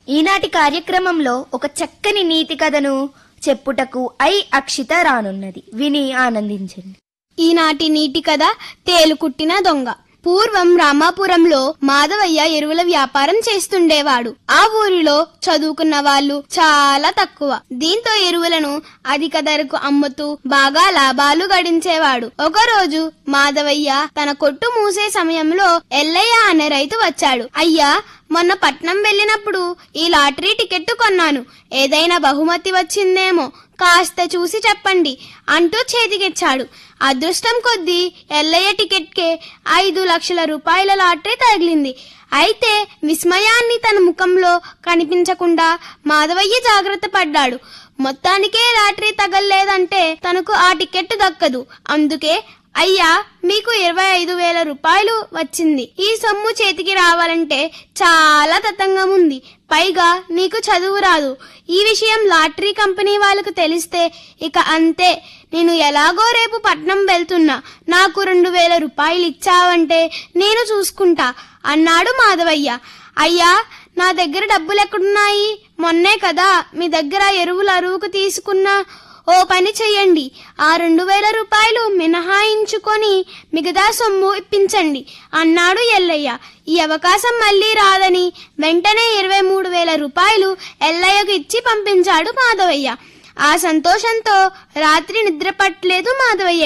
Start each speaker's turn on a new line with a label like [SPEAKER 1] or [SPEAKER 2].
[SPEAKER 1] ఈనాటి కార్యక్రమంలో ఒక చక్కని నీతి కథను చెప్పుటకు అక్షిత రానున్నది. విని ఆనందించండి.
[SPEAKER 2] ఈనాటి నీటి కథ తేలుకుట్టిన దొంగ. పూర్వం రామాపురంలో మాధవయ్య ఎరువుల వ్యాపారం చేస్తుండేవాడు. ఆ ఊరిలో చదువుకున్న వాళ్ళు చాలా తక్కువ. దీంతో ఎరువులను అధిక ధరకు అమ్ముతూ బాగా లాభాలు గడించేవాడు. ఒకరోజు మాధవయ్య తన కొట్టు మూసే సమయంలో ఎల్లయ్య అనే రైతు వచ్చాడు. అయ్యా, మొన్న పట్నం వెళ్ళినప్పుడు ఈ లాటరీ టికెట్ కొన్నాను. ఏదైనా బహుమతి వచ్చిందేమో కాస్త చూసి చెప్పండి అంటూ చేతికిచ్చాడు. అదృష్టం కొద్దీ ఎల్లయ్య టికెట్కే 5 లక్షల రూపాయల లాటరీ తగిలింది. అయితే విస్మయాన్ని తన ముఖంలో కనిపించకుండా మాధవయ్య జాగ్రత్త పడ్డాడు. మొత్తానికే లాటరీ తగల్లేదంటే తనకు ఆ టికెట్ దక్కదు. అందుకే, అయ్యా, మీకు 25,000 రూపాయలు వచ్చింది. ఈ సొమ్ము చేతికి రావాలంటే చాలా తతంగం ఉంది. పైగా నీకు చదువు రాదు. ఈ విషయం లాటరీ కంపెనీ వాళ్ళకు తెలిస్తే ఇక అంతే. నేను ఎలాగో రేపు పట్నం వెళ్తున్నా. నాకు 2,000 రూపాయలు ఇచ్చావంటే నేను చూసుకుంటా అన్నాడు మాధవయ్య. అయ్యా, నా దగ్గర డబ్బులెక్కడున్నాయి? మొన్నే కదా మీ దగ్గర ఎరువుల అరువుకు తీసుకున్నా. ఓ పని చెయ్యండి, ఆ 2,000 రూపాయలు మినహాయించుకొని మిగతా సొమ్ము ఇప్పించండి అన్నాడు ఎల్లయ్య. ఈ అవకాశం మళ్లీ రాదని వెంటనే 23,000 రూపాయలు ఎల్లయ్యకు ఇచ్చి పంపించాడు మాధవయ్య. ఆ సంతోషంతో రాత్రి నిద్ర పట్టలేదు మాధవయ్య.